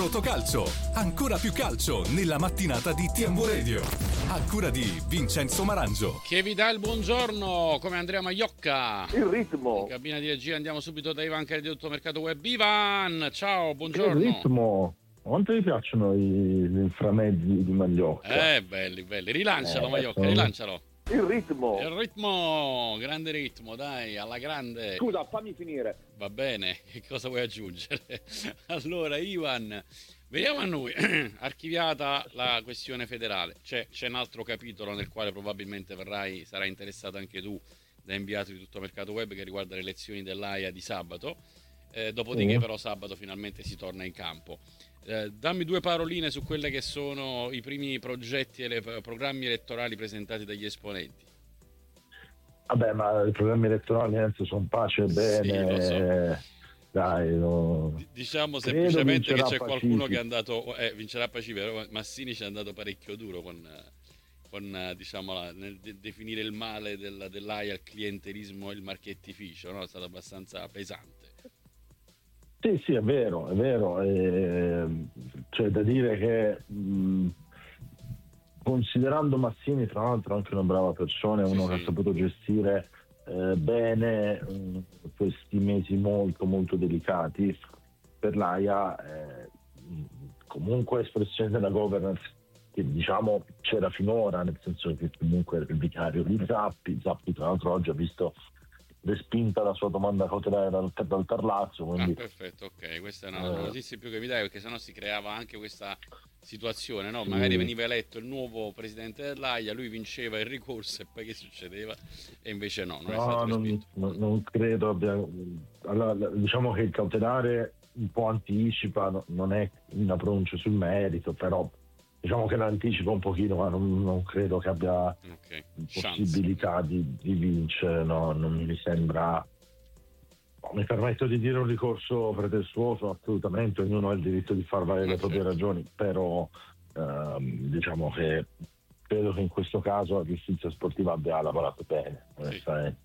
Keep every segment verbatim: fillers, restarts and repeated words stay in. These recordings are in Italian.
Rotocalcio, ancora più calcio nella mattinata di T M Radio, a cura di Vincenzo Marangio. Che vi dà il buongiorno, come Andrea Maiocca. Il ritmo. In cabina di regia andiamo subito da Ivan Cari di Tutto Mercato Web. Ivan, ciao, buongiorno. Il ritmo. Quanto mi piacciono i, gli inframezzi di Maiocca? Eh, belli, belli. Rilancialo, Eh, Maiocca, sono- rilancialo. Il ritmo. Il ritmo, grande ritmo, dai, alla grande. Scusa, fammi finire. Va bene, che cosa vuoi aggiungere? Allora, Ivan, veniamo a noi. Archiviata la questione federale. C'è, c'è un altro capitolo nel quale probabilmente verrai, sarai interessato anche tu, da inviato di Tutto Mercato Web, che riguarda le elezioni dell'A I A di sabato. Eh, dopodiché, Mm. però, sabato finalmente si torna in campo. Eh, dammi due paroline su quelle che sono i primi progetti e i programmi elettorali presentati dagli esponenti. Vabbè, ma i programmi elettorali Enzo, sono pace e bene. Sì, lo so. Dai, no. D- Diciamo Credo semplicemente che vincerà c'è qualcuno Pacific. che è andato, eh, vincerà Pacifico, Massini ci è andato parecchio duro con, eh, con eh, diciamo, la- nel de- definire il male del, dell'A I A, il clientelismo e il marchettificio, no? È stato abbastanza pesante. Sì, sì, è vero, è vero. eh, C'è da dire che mh, considerando Massini, tra l'altro, anche una brava persona, Sì, uno sì. che ha saputo gestire eh, bene mh, questi mesi molto, molto delicati per l'A I A, eh, mh, comunque espressione della governance che diciamo c'era finora, nel senso che comunque era il vicario di Zappi. Zappi, tra l'altro, oggi ha visto respinta la sua domanda cautelare dal, dal Tarlazzo, Ah, quindi perfetto, ok, questa è una, Eh. una notizia in più che mi dai, perché sennò si creava anche questa situazione, no? Sì. Magari veniva eletto il nuovo presidente dell'A I A, lui vinceva il ricorso e poi che succedeva? E invece no, non è no, stato non, respinto. non- non credo abbia. Allora, diciamo che il cautelare un po' anticipa, no- non è una pronuncia sul merito, però diciamo che l'anticipa un pochino, ma non, non credo che abbia Ok, chance. possibilità di, di vincere, no, non mi sembra. Mi permetto di dire un ricorso pretestuoso, assolutamente, ognuno ha il diritto di far valere Ma le proprie certo. ragioni, però ehm, diciamo che credo che in questo caso la giustizia sportiva abbia lavorato bene, onestamente.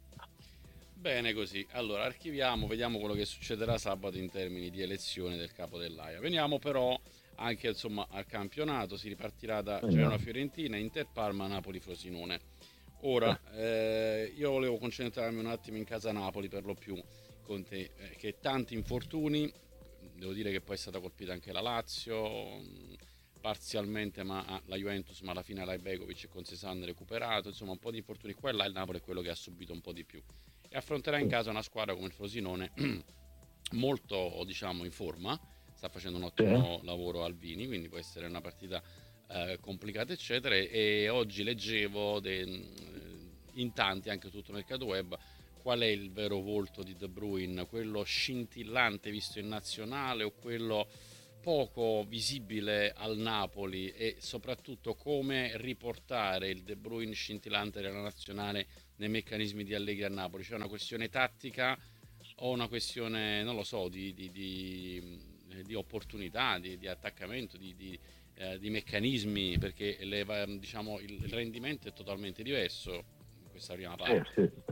Bene così, allora archiviamo, vediamo quello che succederà sabato in termini di elezione del capo dell'A I A. Veniamo però anche insomma al campionato, si ripartirà da Vediamo. Genoa-Fiorentina, Inter-Parma, Napoli-Frosinone. Ora, eh, io volevo concentrarmi un attimo in casa Napoli per lo più con te, eh, che tanti infortuni, devo dire che poi è stata colpita anche la Lazio, mh, parzialmente ma ah, la Juventus, ma alla fine Lajbegovic e Concesao hanno recuperato, insomma un po' di infortuni qua e là, il Napoli è quello che ha subito un po' di più e affronterà in casa una squadra come il Frosinone molto diciamo in forma, sta facendo un ottimo lavoro Alvini, quindi può essere una partita eh, complicata eccetera e, e oggi leggevo de, in tanti anche tutto Mercato Web qual è il vero volto di De Bruyne, quello scintillante visto in nazionale o quello poco visibile al Napoli, e soprattutto come riportare il De Bruyne scintillante della nazionale nei meccanismi di Allegri a Napoli. C'è una questione tattica o una questione, non lo so, di, di, di, di opportunità, di, di attaccamento, di, di, eh, di meccanismi, perché le, diciamo, il, il rendimento è totalmente diverso in questa prima parte. Eh, sì.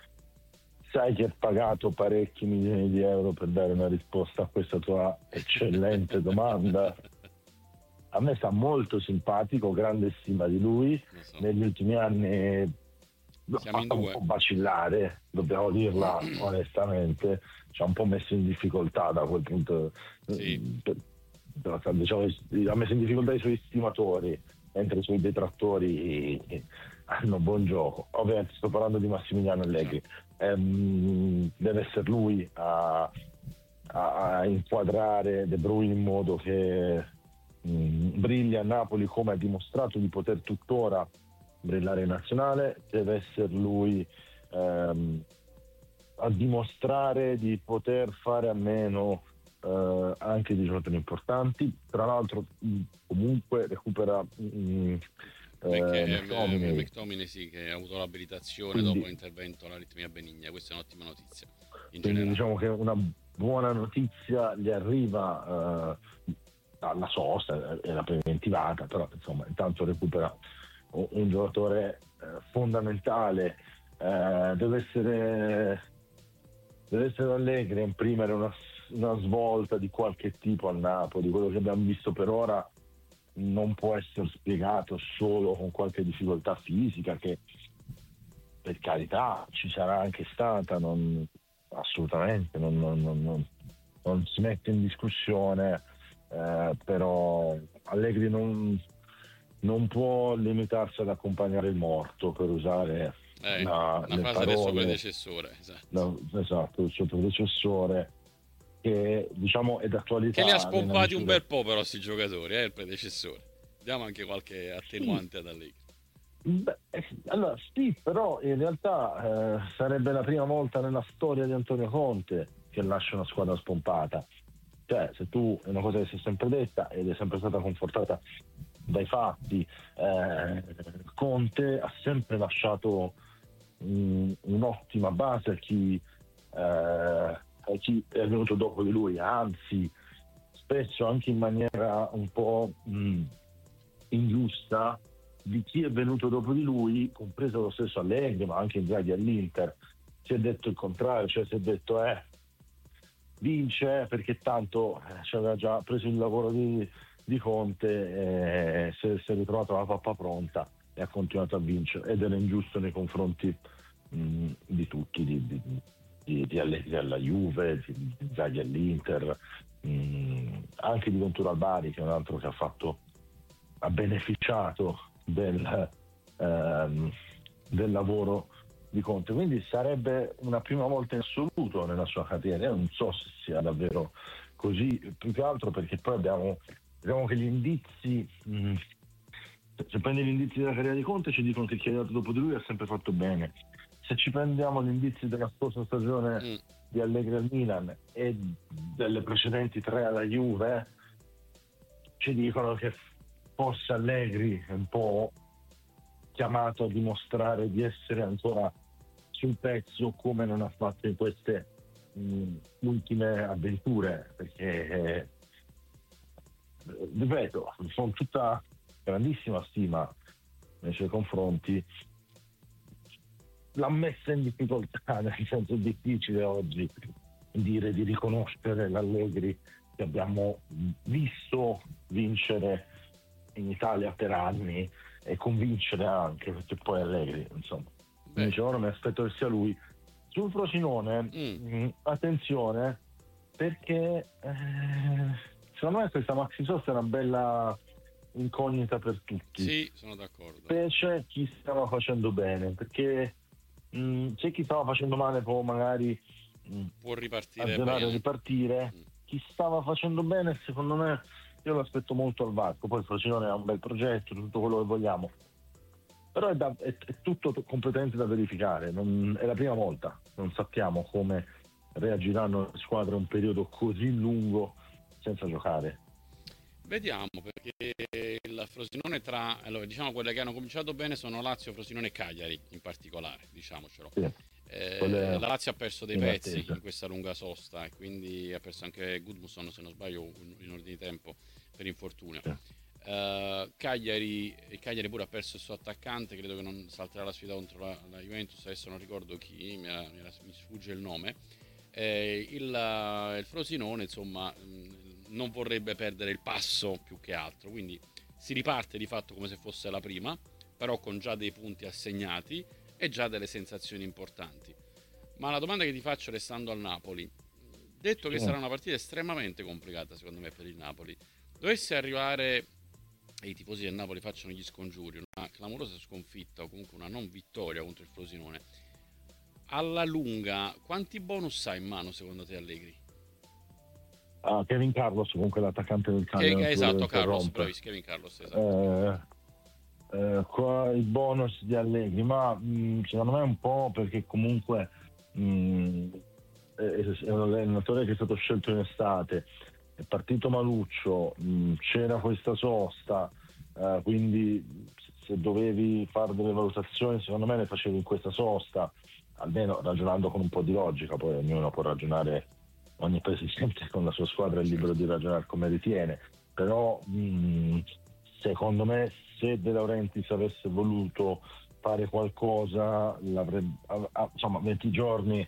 Sai che hai pagato parecchi milioni di euro per dare una risposta a questa tua eccellente domanda. A me sta molto simpatico, grande stima di lui. Lo so. Negli ultimi anni l'ha Siamo in fatto un due. po' vacillare, dobbiamo dirla onestamente, ci ha un po' messo in difficoltà da quel punto. Sì. eh, Diciamo, ha messo in difficoltà i suoi stimatori, mentre i suoi detrattori eh, hanno buon gioco. Ovviamente sto parlando di Massimiliano Allegri. Ehm, deve essere lui a, a, a inquadrare De Bruyne in modo che mh, brilli a Napoli, come ha dimostrato di poter tuttora brillare in nazionale. Deve essere lui ehm, a dimostrare di poter fare a meno eh, anche di giocatori importanti. Tra l'altro mh, comunque recupera mh, Perché eh, eh, McTominay. McTominay sì, che ha avuto l'abilitazione Quindi- dopo l'intervento alla ritmia benigna, questa è un'ottima notizia in Quindi generale. diciamo che una buona notizia gli arriva eh, alla sosta, era preventivata, però insomma intanto recupera un, un giocatore eh, fondamentale. Eh, deve essere deve essere Allegri a imprimere una, una svolta di qualche tipo al Napoli. Quello che abbiamo visto per ora non può essere spiegato solo con qualche difficoltà fisica, che per carità ci sarà anche stata, non, assolutamente non, non, non, non, non si mette in discussione, eh, però Allegri non, non può limitarsi ad accompagnare il morto, per usare eh, la, una le frase parole, del suo predecessore, esatto. No, esatto, il suo predecessore, che diciamo è d'attualità. Che li ha spompati misura... un bel po' però sti giocatori, eh, il predecessore. Diamo anche qualche attenuante sì. ad Allegri. Beh, allora sì, però in realtà eh, sarebbe la prima volta nella storia di Antonio Conte che lascia una squadra spompata. Cioè, se tu, è una cosa che si è sempre detta ed è sempre stata confortata dai fatti, eh, Conte ha sempre lasciato mh, un'ottima base a chi, eh, a chi è venuto dopo di lui, anzi spesso anche in maniera un po' mh, ingiusta di chi è venuto dopo di lui, compreso lo stesso Allegri, ma anche Inzaghi all'Inter. Si è detto il contrario, cioè si è detto eh vince perché tanto eh, ci aveva già preso il lavoro di, di Conte, eh, si, si è ritrovato la pappa pronta e ha continuato a vincere, ed era ingiusto nei confronti mh, di tutti, di, di, di, di Allegri alla Juve, di, di Inzaghi all'Inter, mh, anche di Ventura al Bari, che è un altro che ha fatto ha beneficiato del, ehm, del lavoro di Conte. Quindi sarebbe una prima volta in assoluto nella sua carriera. Io non so se sia davvero così, più che altro perché poi abbiamo, diciamo che gli indizi, mh, se prendi gli indizi della carriera di Conte ci dicono che chi è andato dopo di lui ha sempre fatto bene. Se ci prendiamo gli indizi della scorsa stagione mm. di Allegri al Milan e delle precedenti tre alla Juve, ci dicono che forse Allegri è un po' chiamato a dimostrare di essere ancora sul pezzo, come non ha fatto in queste mh, ultime avventure, perché eh, ripeto, con tutta grandissima stima nei suoi confronti, l'ha messa in difficoltà, nel senso difficile oggi dire di riconoscere l'Allegri che abbiamo visto vincere in Italia per anni e convincere anche, perché poi Allegri, insomma, mi dice ora mi aspetto che sia lui. Sul Frosinone mm. mh, attenzione, perché eh, secondo me questa maxi sosta è una bella incognita per tutti. Sì, sono d'accordo. Specie chi stava facendo bene, perché mh, c'è chi stava facendo male, può magari mh, può ripartire bene. e ripartire. Mm. Chi stava facendo bene, secondo me, io lo aspetto molto al varco. Poi il Frosinone ha un bel progetto, tutto quello che vogliamo, però è, da, è, è tutto completamente da verificare. Non, è la prima volta, non sappiamo come reagiranno le squadre un periodo così lungo senza giocare. Vediamo, perché il Frosinone, tra allora, diciamo quelle che hanno cominciato bene sono Lazio, Frosinone e Cagliari in particolare, diciamocelo. Sì. Eh, la Lazio ha perso dei pezzi attesa. in questa lunga sosta, e quindi ha perso anche Gudmundsson, se non sbaglio, in ordine di tempo per infortunio. Sì. Uh, Cagliari, Cagliari pure ha perso il suo attaccante, credo che non salterà la sfida contro la, la Juventus, adesso non ricordo chi, mi, era, mi, era, mi sfugge il nome. Eh, il, il Frosinone, insomma, non vorrebbe perdere il passo più che altro, quindi si riparte di fatto come se fosse la prima, però con già dei punti assegnati e già delle sensazioni importanti. Ma la domanda che ti faccio, restando al Napoli, detto che sarà una partita estremamente complicata secondo me per il Napoli, dovesse arrivare e i tifosi del Napoli facciano gli scongiuri, una clamorosa sconfitta o comunque una non vittoria contro il Frosinone, alla lunga quanti bonus ha in mano secondo te Allegri? Ah, Kevin Carlos, comunque l'attaccante del Cagliari. Che, esatto, Carlos, bravis, Kevin Carlos, esatto. Eh, eh, qua i bonus di Allegri, ma mh, secondo me è un po' perché comunque mh, è, è un allenatore che è stato scelto in estate, è partito maluccio, mh, c'era questa sosta, eh, quindi se dovevi fare delle valutazioni secondo me le facevi in questa sosta, almeno ragionando con un po' di logica. Poi ognuno può ragionare, ogni presidente con la sua squadra è libero di ragionare come ritiene, però mh, secondo me se De Laurentiis avesse voluto fare qualcosa l'avrebbe, ah, insomma venti giorni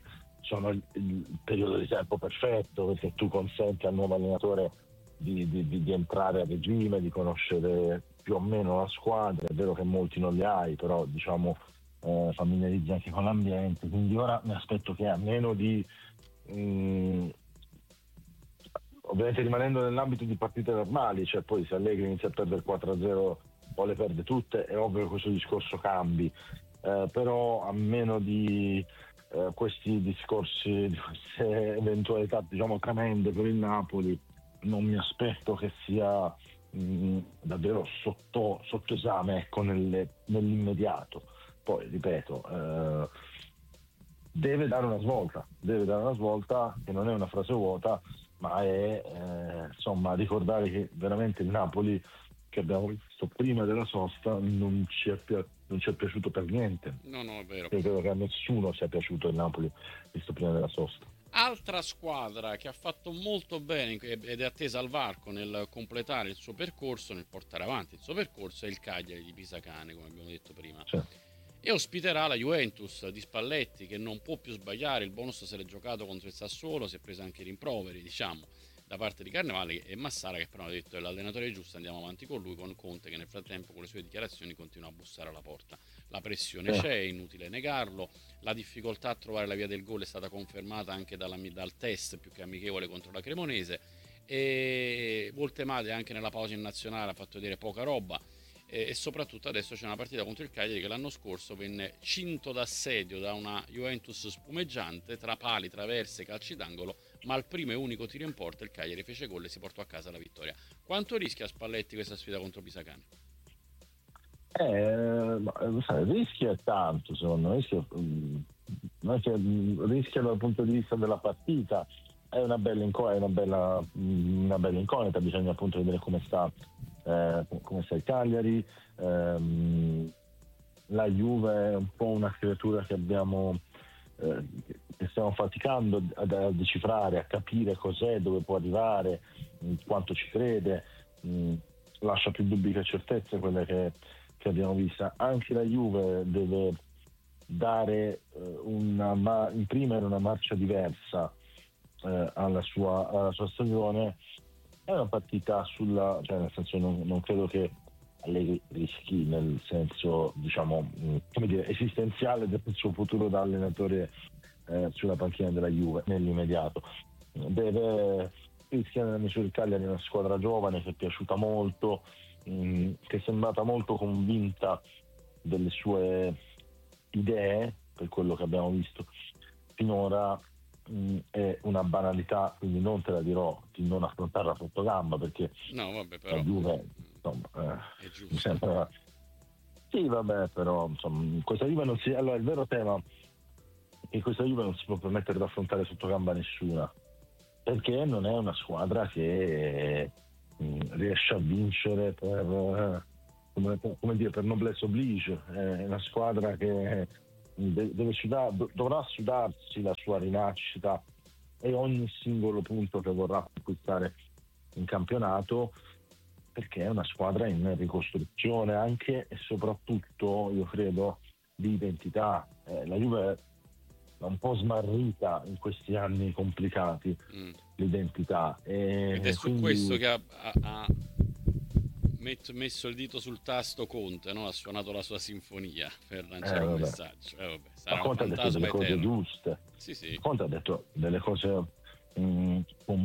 sono il, il periodo di tempo perfetto, perché tu consenti al nuovo allenatore di, di, di, di entrare a regime, di conoscere più o meno la squadra. È vero che molti non li hai, però diciamo eh, familiarizzi anche con l'ambiente, quindi ora mi aspetto che a meno di mh, ovviamente rimanendo nell'ambito di partite normali, cioè poi se Allegri inizia a perdere quattro a zero o le perde tutte, è ovvio che questo discorso cambi, eh, però a meno di eh, questi discorsi, di queste eventualità diciamo tremende per il Napoli, non mi aspetto che sia mh, davvero sotto, sotto esame, ecco, nelle, nell'immediato. Poi ripeto, eh, deve dare una svolta, deve dare una svolta che non è una frase vuota, ma è eh, insomma ricordare che veramente il Napoli che abbiamo visto prima della sosta non ci è, pi- non ci è piaciuto per niente. No, no, è vero. Io credo che a nessuno sia piaciuto il Napoli visto prima della sosta. Altra squadra che ha fatto molto bene ed è attesa al varco nel completare il suo percorso, nel portare avanti il suo percorso, è il Cagliari di Pisacane, come abbiamo detto prima. Cioè. E ospiterà la Juventus di Spalletti, che non può più sbagliare. Il bonus se l'è giocato contro il Sassuolo, si è preso anche i rimproveri, diciamo, da parte di Carnevale e Massara, che però ha detto è l'allenatore giusto, andiamo avanti con lui, con Conte che nel frattempo con le sue dichiarazioni continua a bussare alla porta. La pressione Eh. c'è, è inutile negarlo, la difficoltà a trovare la via del gol è stata confermata anche dalla, dal test più che amichevole contro la Cremonese, e Voltemade anche nella pausa in nazionale ha fatto vedere poca roba, e, e soprattutto adesso c'è una partita contro il Cagliari che l'anno scorso venne cinto d'assedio da una Juventus spumeggiante tra pali, traverse, calci d'angolo, ma al primo e unico tiro in porta il Cagliari fece gol e si portò a casa la vittoria. Quanto rischia Spalletti questa sfida contro Pisacane? Eh, ma, sai, rischia tanto, secondo me. Rischia, non è che rischia dal punto di vista della partita, è una bella, inco- è una bella, una bella incognita, bisogna appunto vedere come sta, eh, come sta il Cagliari. Ehm, la Juve è un po' una creatura che abbiamo eh, che stiamo faticando a, a decifrare, a capire cos'è, dove può arrivare, quanto ci crede. Mh, lascia più dubbi che certezze quelle che che abbiamo vista. Anche la Juve deve dare eh, una ma- imprimere una marcia diversa eh, alla, sua, alla sua stagione. È una partita sulla, cioè nel senso non, non credo che Allegri rischi nel senso diciamo mh, come dire esistenziale del suo futuro da allenatore eh, sulla panchina della Juve nell'immediato. Deve rischiare nella misura del Cagliari, una squadra giovane che è piaciuta molto, che è sembrata molto convinta delle sue idee, per quello che abbiamo visto finora. Mh, è una banalità, quindi non te la dirò di non affrontarla sotto gamba, perché no, vabbè, però, la Juve insomma, è eh, giusto. mi sembra sì vabbè però insomma, questa Juve non si allora il vero tema è che questa Juve non si può permettere di affrontare sotto gamba nessuna, perché non è una squadra che riesce a vincere per, come, come dire, per noblesse oblige. È una squadra che deve sudare, dovrà sudarsi la sua rinascita e ogni singolo punto che vorrà conquistare in campionato, perché è una squadra in ricostruzione anche e soprattutto, io credo, di identità. Eh, la Juve è un po' smarrita in questi anni complicati, mm. l'identità. E Ed è su quindi... questo che ha, ha, ha messo il dito sul tasto Conte, no? Ha suonato la sua sinfonia per lanciare eh, un messaggio. Eh, vabbè, sarà Ma Conte ha detto delle cose giuste. Sì, sì. Conte ha detto delle cose mh,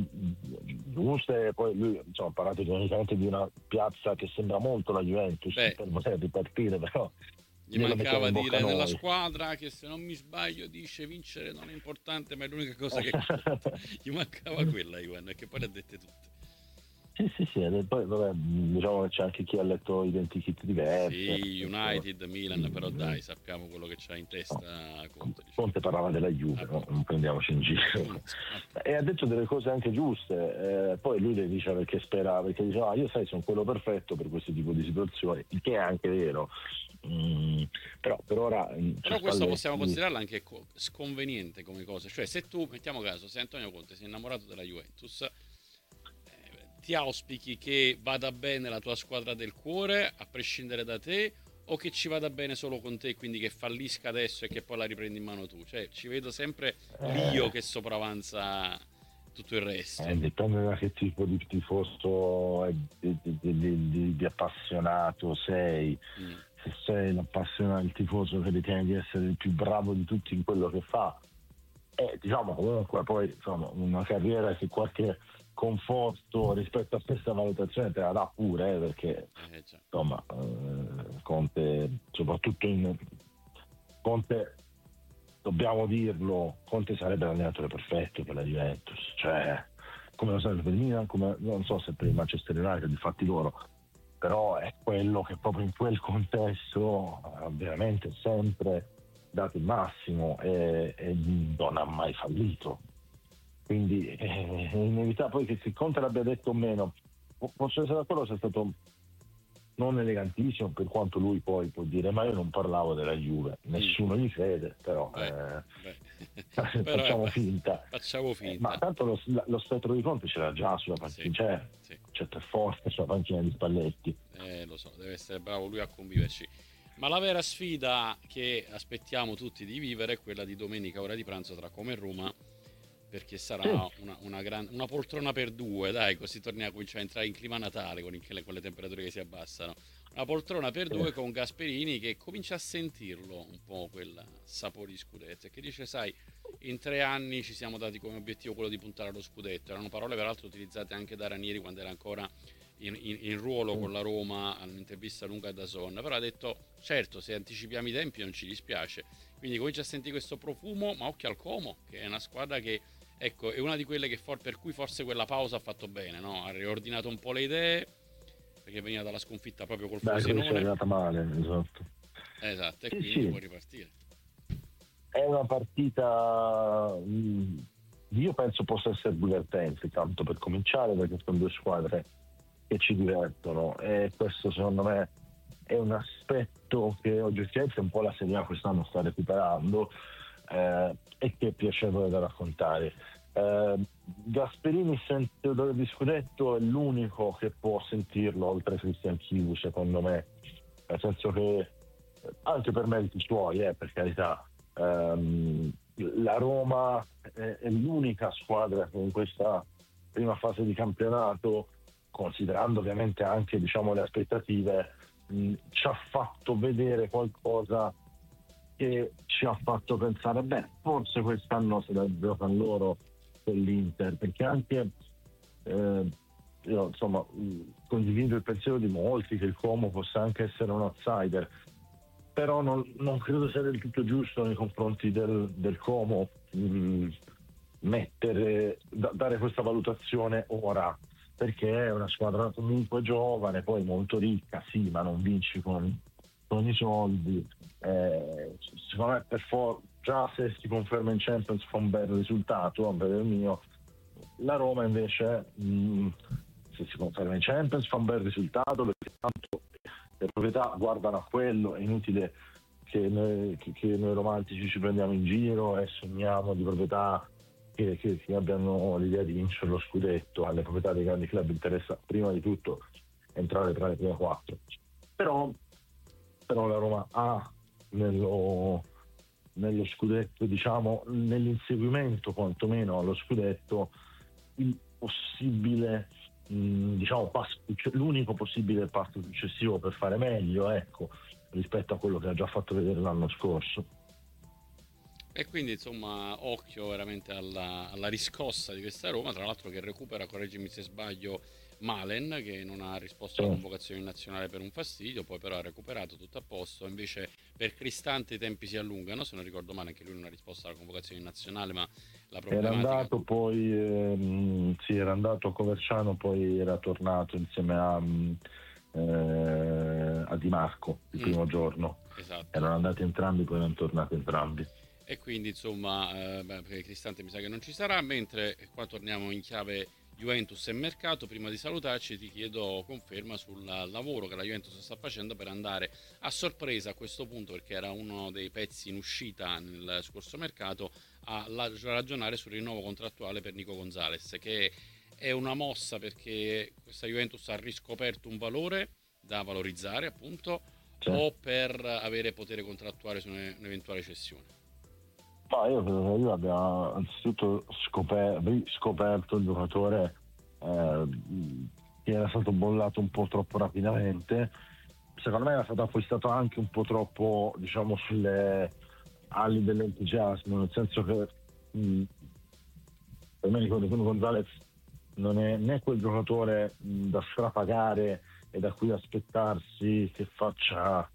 giuste, poi lui insomma, ha parlato ironicamente di una piazza che sembra molto la Juventus. Beh, per poter ripartire, però gli mancava dire nella squadra che, se non mi sbaglio, dice vincere non è importante, ma è l'unica cosa che conta. Gli mancava quella, Iwan, che poi le ha dette tutte. Sì, sì, sì, e poi vabbè, diciamo che c'è anche chi ha letto identikit diversi. Sì, United, Milan, però dai, sappiamo quello che c'ha in testa Conte. Diciamo. Conte parlava della Juve, ah, no? Non prendiamoci in giro. E ha detto delle cose anche giuste, eh, poi lui le dice perché spera, perché dice ah, io sai sono quello perfetto per questo tipo di situazioni, il che è anche vero. Mm, però per ora però questo possiamo considerarlo anche sconveniente come cosa, cioè se tu, mettiamo caso, se Antonio Conte si è innamorato della Juventus, ti auspichi che vada bene la tua squadra del cuore a prescindere da te, o che ci vada bene solo con te, quindi che fallisca adesso e che poi la riprendi in mano tu? Cioè, ci vedo sempre l'io Eh, che sopravanza tutto il resto. eh, dipende da che tipo di tifoso e di, di- di- di- di appassionato sei. Mm. Se sei l'appassionato, il tifoso che ritiene di essere il più bravo di tutti in quello che fa, e diciamo comunque poi insomma una carriera che qualche conforto rispetto a questa valutazione te la dà pure, eh, perché Eh, già. insomma eh, Conte, soprattutto in Conte, dobbiamo dirlo, Conte sarebbe l'allenatore perfetto per la Juventus, cioè come lo sarebbe per il Milan, come non so se per il Manchester United, infatti loro, però è quello che proprio in quel contesto ha veramente sempre dato il massimo e, e non ha mai fallito. Quindi eh, è inevitabile poi che, che Conte l'abbia detto o meno, po- posso essere d'accordo se è stato non elegantissimo, per quanto lui poi può dire ma io non parlavo della Juve, nessuno gli crede, però Beh, eh, beh. Però facciamo eh, finta. facciamo Eh, ma finta. tanto lo, lo spettro di Conte c'era già sulla Sì, panchina, c'è, sì. c'è per forza sulla panchina di Spalletti. Eh, lo so, deve essere bravo lui a conviverci. Ma la vera sfida che aspettiamo tutti di vivere è quella di domenica, ora di pranzo, tra Como e Roma, perché Sì, sarà una, una, gran- una poltrona per due, dai, così torniamo a cominciare a entrare in clima natale con, il- con le temperature che si abbassano. Una poltrona per sì. due con Gasperini che comincia a sentirlo un po' quel sapore di scudetto e che dice, sai, in tre anni ci siamo dati come obiettivo quello di puntare allo scudetto. Erano parole peraltro utilizzate anche da Ranieri quando era ancora in, in, in ruolo Sì. con la Roma, all'intervista lunga da Son, però ha detto certo se anticipiamo i tempi non ci dispiace, quindi comincia a sentire questo profumo, ma occhio al Como che è una squadra che ecco è una di quelle che for- per cui forse quella pausa ha fatto bene, no? Ha riordinato un po' le idee perché veniva dalla sconfitta proprio col Dai, come si è Frosinone, arrivata male, esatto. esatto, e Sì, quindi può sì, ripartire. è una partita, mh, io penso possa essere divertente, tanto per cominciare, perché sono due squadre che ci divertono e questo secondo me è un aspetto che oggettivamente un po' la Serie A quest'anno sta recuperando eh, e che è piacevole da raccontare. Eh, Gasperini sente odore di scudetto, è l'unico che può sentirlo oltre a Christian Chiu, secondo me, nel senso che eh, anche per meriti suoi, eh, per carità, ehm, la Roma è, è l'unica squadra che in questa prima fase di campionato, considerando ovviamente anche diciamo le aspettative, mh, ci ha fatto vedere qualcosa che ci ha fatto pensare beh forse quest'anno se la giocano loro con l'Inter, perché anche eh, io insomma mh, condivido il pensiero di molti che il Como possa anche essere un outsider, però non, non credo sia del tutto giusto nei confronti del, del Como mh, mettere, da, dare questa valutazione ora, perché è una squadra comunque giovane, poi molto ricca, sì, ma non vinci con, con i soldi. Eh, secondo me per for- già se si conferma in Champions fa un bel risultato, per il mio. La Roma invece mh, se si conferma in Champions fa un bel risultato, perché tanto le proprietà guardano a quello, è inutile che noi, che, che noi romantici ci prendiamo in giro e sogniamo di proprietà che, che, che abbiano l'idea di vincere lo scudetto. Alle proprietà dei grandi club interessa prima di tutto entrare tra le prime quattro, però, però la Roma ha nello, nello scudetto, diciamo nell'inseguimento quantomeno allo scudetto, il possibile mh, diciamo passo, l'unico possibile passo successivo per fare meglio, ecco, rispetto a quello che ha già fatto vedere l'anno scorso. E quindi insomma occhio veramente alla, alla riscossa di questa Roma, tra l'altro che recupera, correggimi se sbaglio, Malen che non ha risposto alla Sì. convocazione in nazionale per un fastidio, poi però ha recuperato tutto a posto, invece per Cristante i tempi si allungano, se non ricordo male anche lui non ha risposto alla convocazione in nazionale, ma la Era problematica... andato poi, ehm, sì, era andato a Coverciano, poi era tornato insieme a, mh, eh, a Di Marco il Mm, primo giorno. esatto. Erano andati entrambi, poi erano tornati entrambi. E quindi insomma eh, beh, perché Cristante mi sa che non ci sarà, mentre qua torniamo in chiave Juventus e mercato. Prima di salutarci ti chiedo conferma sul lavoro che la Juventus sta facendo per andare a sorpresa a questo punto, perché era uno dei pezzi in uscita nel scorso mercato, a ragionare sul rinnovo contrattuale per Nico Gonzalez, che è una mossa perché questa Juventus ha riscoperto un valore da valorizzare appunto, Sì. o per avere potere contrattuale su un'eventuale cessione? Ma io credo che io abbia anzitutto scoper- riscoperto il giocatore eh, che era stato bollato un po' troppo rapidamente. Secondo me era stato acquistato anche un po' troppo, diciamo, sulle ali dell'entusiasmo, nel senso che mh, per me Nicolò Gonzalez non è né quel giocatore mh, da strapagare e da cui aspettarsi che faccia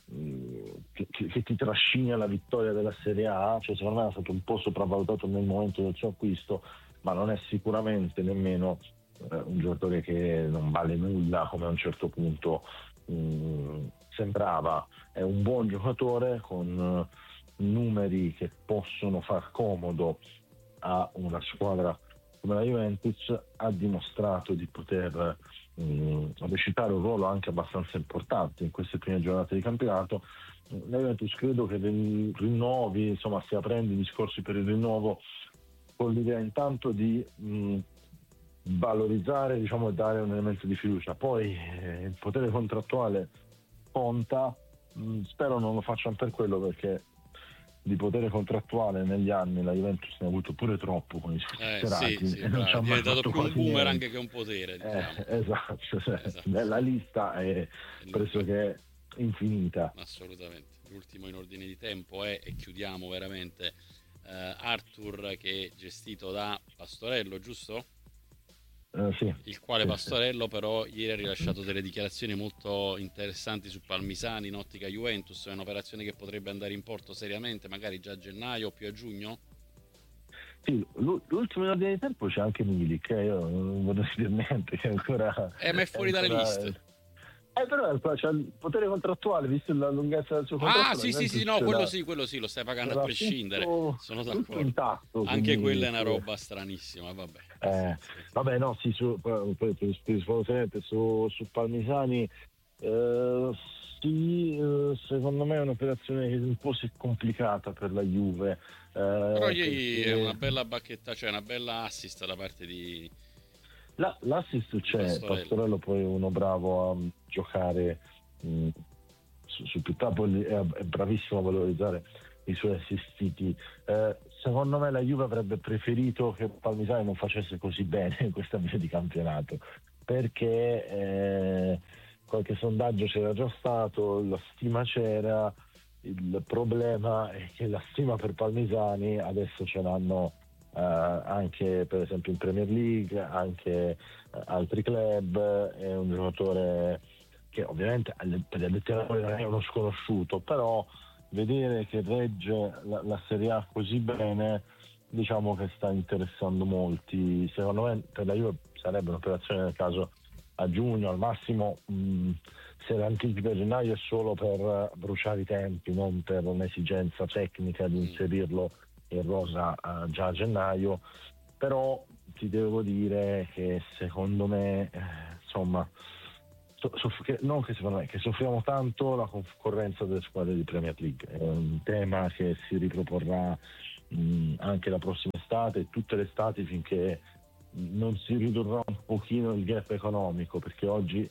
Che, che, che ti trascina la vittoria della Serie A. Cioè, secondo me è stato un po' sopravvalutato nel momento del suo acquisto, ma non è sicuramente nemmeno eh, un giocatore che non vale nulla come a un certo punto mh, sembrava. È un buon giocatore con uh, numeri che possono far comodo a una squadra come la Juventus. Ha dimostrato di poter mh, recitare un ruolo anche abbastanza importante in queste prime giornate di campionato. La Juventus credo che dei rinnovi, insomma, stia aprendo i discorsi per il rinnovo con l'idea intanto di mh, valorizzare, diciamo, e dare un elemento di fiducia. Poi eh, il potere contrattuale conta, mh, spero non lo facciano per quello, perché di potere contrattuale negli anni la Juventus ne ha avuto pure troppo con i Eh, sfisserati, sì, sì, e non ci bravo. ha È mai diventato fatto più un quasi boomerang niente. che un potere, diciamo. Eh, esatto, cioè, Esatto. la lista è È lunga. pressoché infinita. Assolutamente. L'ultimo in ordine di tempo è, e chiudiamo veramente, eh, Arthur, che è gestito da Pastorello, giusto? Eh, sì. Il quale Sì, Pastorello però ieri ha rilasciato delle dichiarazioni molto interessanti su Palmisani in ottica Juventus. È un'operazione che potrebbe andare in porto seriamente, magari già a gennaio o più a giugno? sì. L'ultimo in ordine di tempo c'è anche Milik, eh, io non voglio dire niente, che ancora Eh, ma è fuori dalle ancora- liste. Eh, però c'è il potere contrattuale, visto la lunghezza del suo Ah, contratto. La sì, sì, sì, Juventus no, ce quello l'ha- sì, quello sì, lo stai pagando ce a l'ha prescindere. tutto, Sono tutto d'accordo. intatto. Anche quindi, quella è una sì. roba stranissima, vabbè. Eh, Sì, sì. vabbè, no, sì, su, poi poi ti rispondo seriamente, su, su Palmisani, eh, sì, eh, secondo me è un'operazione che un po' si è complicata per la Juve, Però eh, ieri è una perché bella bacchetta, cioè una bella assist da parte di, la- l'assist di c'è, Pastorello. Pastorello poi è uno bravo a mm, giocare mh, su, su più tappo, è, è bravissimo a valorizzare i suoi assistiti. Eh, secondo me la Juve avrebbe preferito che Palmisani non facesse così bene in questa avvio di campionato, perché eh, qualche sondaggio c'era già stato, la stima c'era. Il problema è che la stima per Palmisani adesso ce l'hanno eh, anche per esempio in Premier League, anche eh, altri club. È un giocatore che ovviamente alle- per gli addetti ai lavori non è uno sconosciuto, però vedere che regge la, la Serie A così bene, diciamo che sta interessando molti. Secondo me per la Juve sarebbe un'operazione nel caso a giugno, al massimo mh, se l'anticipa a gennaio è solo per bruciare i tempi, non per un'esigenza tecnica di inserirlo in rosa eh, già a gennaio. Però ti devo dire che secondo me, eh, insomma, so- soff- che- non che secondo me, che soffriamo tanto la concorrenza delle squadre di Premier League. È un tema che si riproporrà mh, anche la prossima estate, tutte le estati, finché non si ridurrà un pochino il gap economico, perché oggi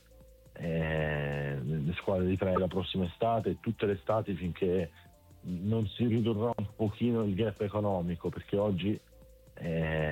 eh, le squadre di tre la prossima estate, tutte le estati, finché non si ridurrà un pochino il gap economico, perché oggi eh,